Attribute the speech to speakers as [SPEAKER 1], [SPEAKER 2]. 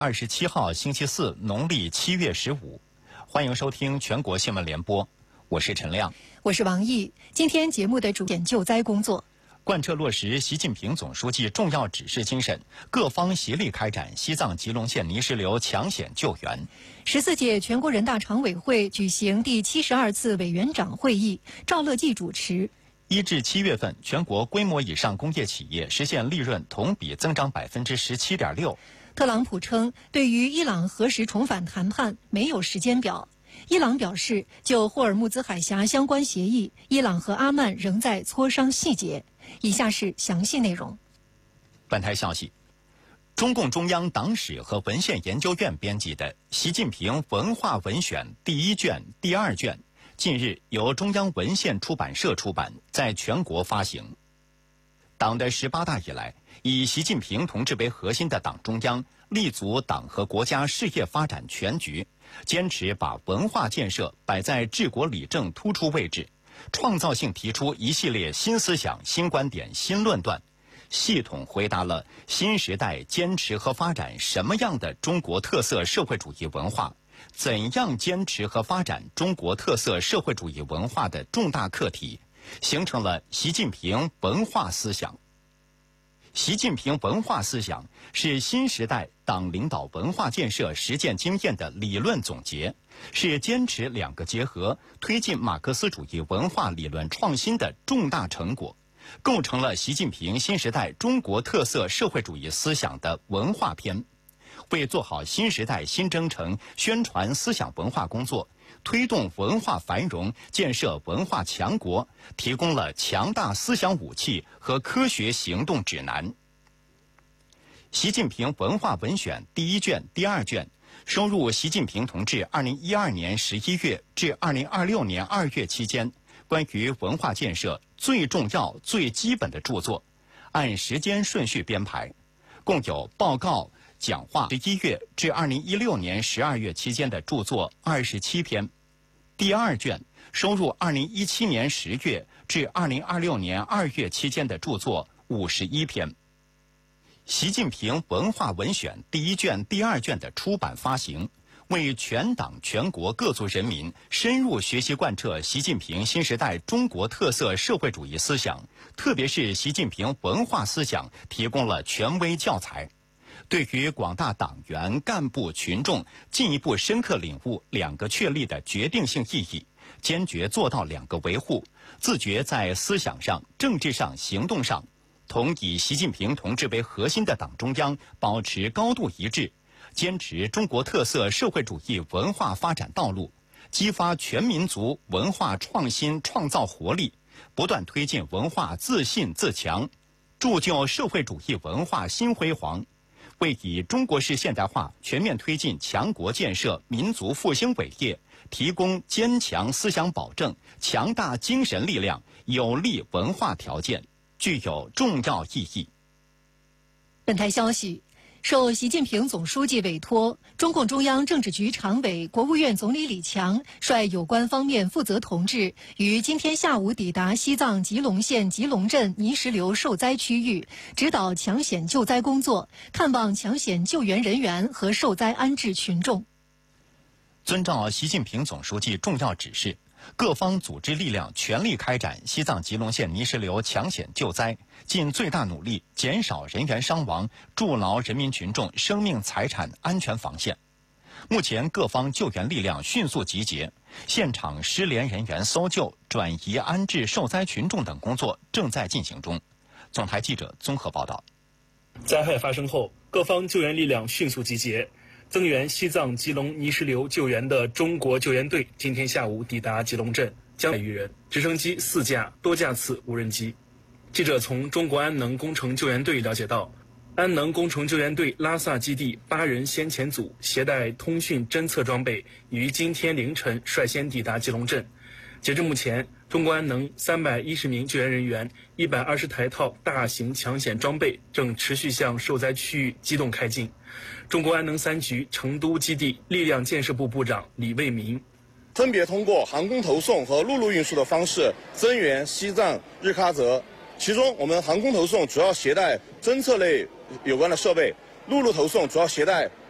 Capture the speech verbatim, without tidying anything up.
[SPEAKER 1] 二十七号星期四，农历七月十五，欢迎收听全国新闻联播，我是陈亮，
[SPEAKER 2] 我是王毅。今天节目的主点救灾工作，
[SPEAKER 1] 贯彻落实习近平总书记重要指示精神，各方协力开展西藏吉隆县泥石流抢险救援。
[SPEAKER 2] 十四届全国人大常委会举行第七十二次委员长会议，赵乐际主持。
[SPEAKER 1] 一至七月份，全国规模以上工业企业实现利润同比增长百分之十七点六。
[SPEAKER 2] 特朗普称，对于伊朗何时重返谈判没有时间表。伊朗表示，就霍尔木兹海峡相关协议，伊朗和阿曼仍在磋商细节。以下是详细内容。
[SPEAKER 1] 本台消息，中共中央党史和文献研究院编辑的《习近平文化文选》第一卷、第二卷，近日由中央文献出版社出版，在全国发行。党的十八大以来，以习近平同志为核心的党中央立足党和国家事业发展全局，坚持把文化建设摆在治国理政突出位置，创造性提出一系列新思想、新观点、新论断，系统回答了新时代坚持和发展什么样的中国特色社会主义文化，怎样坚持和发展中国特色社会主义文化的重大课题，形成了习近平文化思想。习近平文化思想是新时代党领导文化建设实践经验的理论总结，是坚持两个结合，推进马克思主义文化理论创新的重大成果，构成了习近平新时代中国特色社会主义思想的文化篇。为做好新时代新征程宣传思想文化工作，推动文化繁荣、建设文化强国，提供了强大思想武器和科学行动指南。习近平文化文选第一卷、第二卷收录习近平同志二零一二年十一月至二零二六年二月期间关于文化建设最重要、最基本的著作，按时间顺序编排，共有报告、讲话十一月至二零一六年十二月期间的著作二十七篇。第二卷收入二零一七年十月至二零二六年二月期间的著作五十一篇。习近平文化文选第一卷、第二卷的出版发行，为全党全国各族人民深入学习贯彻习近平新时代中国特色社会主义思想，特别是习近平文化思想提供了权威教材，对于广大党员、干部、群众进一步深刻领悟两个确立的决定性意义，坚决做到两个维护，自觉在思想上、政治上、行动上同以习近平同志为核心的党中央保持高度一致，坚持中国特色社会主义文化发展道路，激发全民族文化创新创造活力，不断推进文化自信自强，铸就社会主义文化新辉煌，为以中国式现代化全面推进强国建设、民族复兴伟业提供坚强思想保证、强大精神力量、有利文化条件，具有重要意义。
[SPEAKER 2] 本台消息，受习近平总书记委托，中共中央政治局常委、国务院总理李强率有关方面负责同志于今天下午抵达西藏吉隆县吉隆镇泥石流受灾区域，指导抢险救灾工作，看望抢险救援人员和受灾安置群众。
[SPEAKER 1] 遵照习近平总书记重要指示，各方组织力量全力开展西藏吉隆县泥石流抢险救灾，尽最大努力减少人员伤亡，筑牢人民群众生命财产安全防线。目前各方救援力量迅速集结，现场失联人员搜救、转移安置受灾群众等工作正在进行中。总台记者综合报道。
[SPEAKER 3] 灾害发生后，各方救援力量迅速集结，增援西藏吉隆泥石流救援的中国救援队今天下午抵达吉隆镇，将百余人，直升机四架，多架次无人机。记者从中国安能工程救援队了解到，安能工程救援队拉萨基地八人先遣组携带通讯侦测装备，于今天凌晨率先抵达吉隆镇。截至目前，中国安能三百一十名救援人员、一百二十台套大型抢险装备正持续向受灾区域机动开进。中国安能三局成都基地力量建设部部长李卫民
[SPEAKER 4] 分别通过航空投送和陆路运输的方式增援西藏日喀则。其中，我们航空投送主要携带侦测类有关的设备，陆路投送主要携带